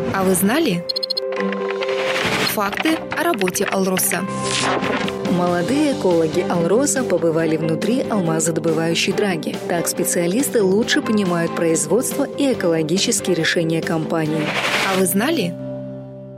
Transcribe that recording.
А вы знали? Факты о работе «Алроса». Молодые экологи «Алроса» побывали внутри алмазодобывающей драги. Так специалисты лучше понимают производство и экологические решения компании. А вы знали?